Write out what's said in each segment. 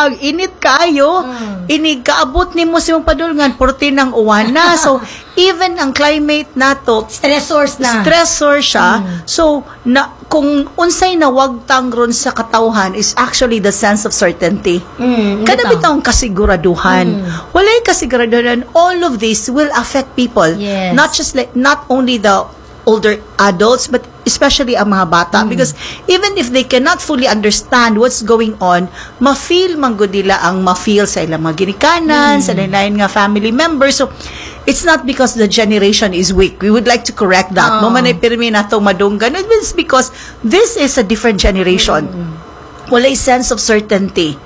buntag, init kaayo, inig kaabot nimo sa imong padulngan, 14 ng uwana. So, even ang climate nato, Stressor siya. So, kung unsay nawagtang ron sa katawhan is actually the sense of certainty. Kada bitong kasiguraduhan. Walay kasiguraduhan, all of this will affect people. Yes. Not only the older adults, but especially ang mga bata. Because even if they cannot fully understand what's going on, ma-feel man gud nila ang ma-feel sa ilang mga ginikanan, sa lain nga family members. So, it's not because the generation is weak. We would like to correct that. No man ay pirmi natong madunggan. It's because this is a different generation. Walay sense of certainty.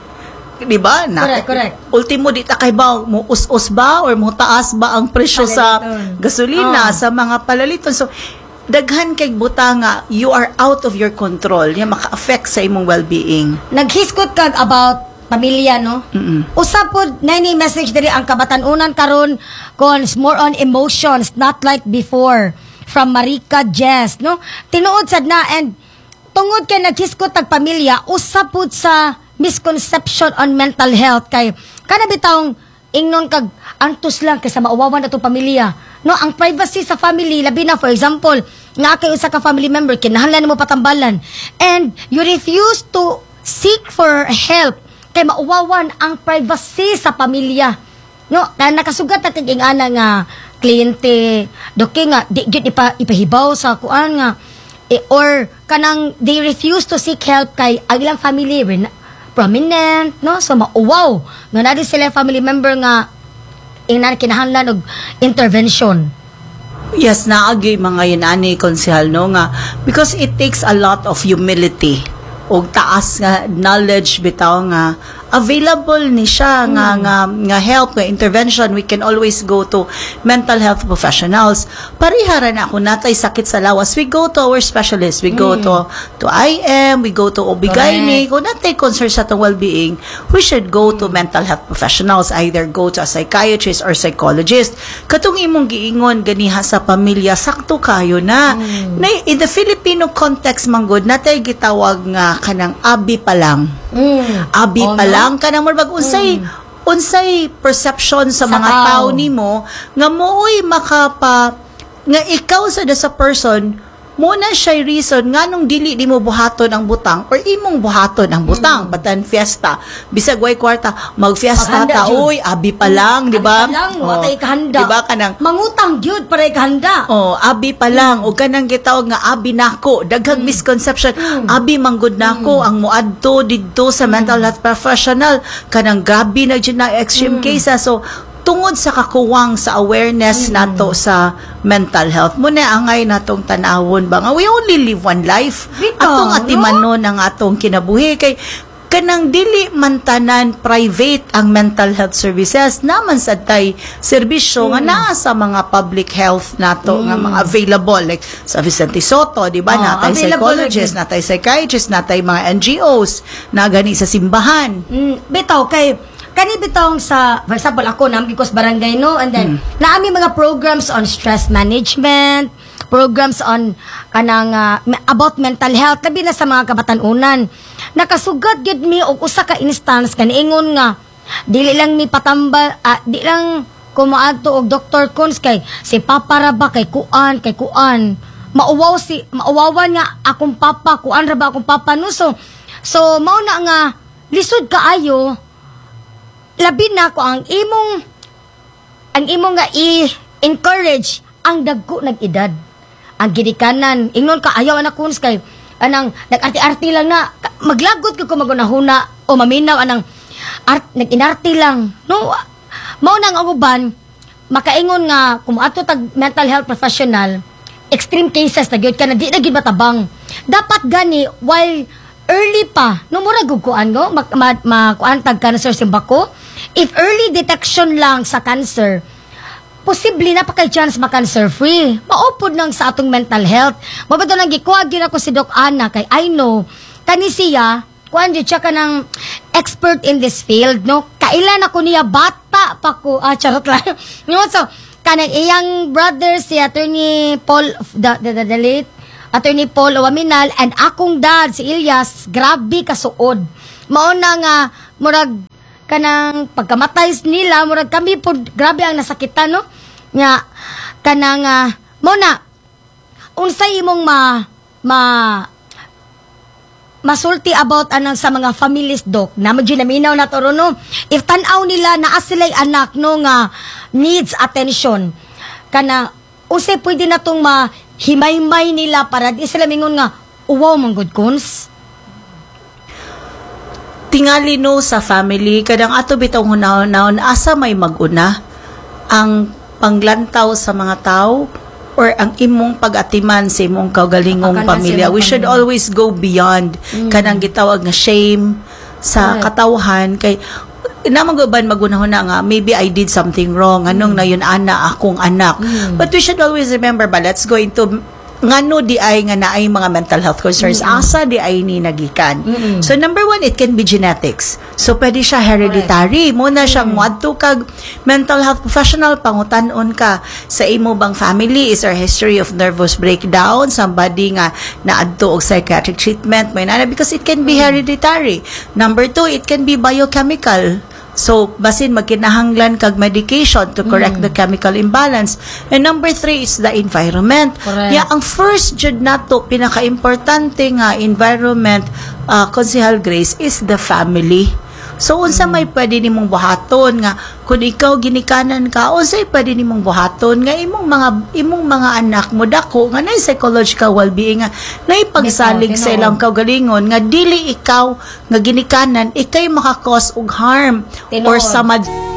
Diba? Correct. Ultimo, di ta kay ba, mo us-us ba or mo taas ba ang presyo sa gasolina, sa mga palaliton. So, daghan kay butanga, you are out of your control. Yan maka-affect sa imong well-being. Naghiskot kag about pamilya, no? Usa pod na ni message diri ang kabatanunan karon kon more on emotions, not like before. From Marika Jess, no? Tinuod sad na, and tungod kay naghiskot tag pamilya, usa pod sa misconception on mental health kay kana bitawng ingnon kag antos lang kaysa mauwawan atong pamilya, no? Ang privacy sa family, labi na for example nga kay usa ka family member kinahanglan nimo patambalan and you refuse to seek for help kay mauwawan ang privacy sa pamilya, no? Na nakasugat na tiging ana nga kliyente doki nga di gyud ipahibaw sa kuan nga or kanang they refuse to seek help kay ang ilang family prominent, no? So, mauwaw. Nga na sila family member nga kinahanglan og intervention. Yes, naagi mga yunani konsehal, no? Nga, because it takes a lot of humility o taas nga knowledge bitaw nga available ni siya nga help, nga intervention. We can always go to mental health professionals. Parihara na ako natay sakit sa lawas, we go to our specialists, we go to IM, we go to OB-GYN. Kung natay concern sa itong well-being, we should go to mental health professionals, either go to a psychiatrist or psychologist. Katong imong giingon ganiha sa pamilya, sakto kayo na. In the Filipino context manggod, natay gitawag nga kanang abi pa lang. Abi pa lang kanang marbag unsay perception sa mga tao nimo nga mooy makapa nga ikaw sa person muna siya reason nganong dili di mo buhaton ang butang or imong buhaton ang butang batan fiesta bisag way kwarta magfiesta ta oy abi pa lang, di ba? Watay kahanda, di ba kanang mangutang gyud para kahanda, abi pa lang o kanang gitawag nga abi nako, daghang misconception. Abi manggod nako ang muadto didto sa mental health professional kanang gabi na gyud na extreme cases. So tungod sa kakuwang sa awareness nato sa mental health, muna angay natong tanawon ba nga we only live one life. Atong atimanon ang atong kinabuhi kay kanang dili man tanan private ang mental health services, naman sa tay serbisyo nga naa sa mga public health nato nga mga available like sa Vicente Soto, di ba? Natay psychologist, natay psychiatrist, natay mga NGOs na gani sa simbahan. Bitaw kay kani bitong sa, for example, ako na because barangay, no? And then, naami mga programs on stress management, programs on kanang about mental health, labi na sa mga kabatanunan. Nakasugat gid mi og usa ka instance kaniingon nga dili lang mi patambal, di lang kumaadto og Dr. Kunz kay si Papa ra ba kay kuan mauwawan nga akong papa, kuan ra ba akong papa, no? So mao na nga lisod kaayo. Labi na ko ang imong nga i-encourage ang dagko nag-edad. Ang gidikanan, ingnon ka ayaw anak kuns kay anang nag-arti-arti lang na maglagot ko magunahuna o maminaw anang nag-inarti lang. No, mao nang ang uban makaingon nga kung ato tag mental health professional, extreme cases na gyud ka na di na gyud matabang. Dapat gani while early pa, no mura guguan go makuan tag cancer simbako. If early detection lang sa cancer, posible na pa kay chance ma-cancer free. Maupod nang sa atong mental health. Mabato nang gikuha gyud ako si Doc Ana kay I know kani siya kuan gyud siya kanang expert in this field, no? Kailan ako niya bata pa ko, charot lang. No, so kanang iyang brother si Attorney Paul the late Attorney Paul Owaminal and akong dad si Ilyas, grabe kasuod. Mao na nga murag kanang pagkamatay nila murag kami po grabe ang nasakitan no nga kanang mo na unsay imong masulti about anang sa mga families dok na maginaminaw na to no if tan-aw nila naa sila'y anak no nga needs attention kana unsay pwede na tong mahimaymay nila para di sila mingon nga uwaw man good cons tingali no sa family kadang ato bitong hunahon asa may maguna ang panglantaw sa mga tao or ang imong pag-atiman sa imong kaugalingong pamilya. We should always go beyond kanang gitawag nga shame sa katawhan kay namang magunahon na nga maybe I did something wrong anong na yun akong anak but we should always remember ba let's go into ngano di ay nga naay mga mental health concerns asa di ay ni nagikan so number one it can be genetics so pwede siya hereditary mo na siyang muadto kag mental health professional pangutan-on ka sa imo bang family is there history of nervous breakdown somebody nga naadto og psychiatric treatment may nana because it can be hereditary number two it can be biochemical. So, basin magkinahanglan kag medication to correct the chemical imbalance. And number 3 is the environment. Correct. Yeah, ang first jud nato pinaka-importante nga environment, Consihal Grace, is the family. So, unsa may pwede nimong buhaton nga kung ikaw ginikanan ka, unsay pwede nimong buhaton nga imong mga anak mo dako nga nay psychological well-being nga nay pagsalig sa ilang kaugalingon nga dili ikaw nga ginikanan ikay maka-cause og harm or sa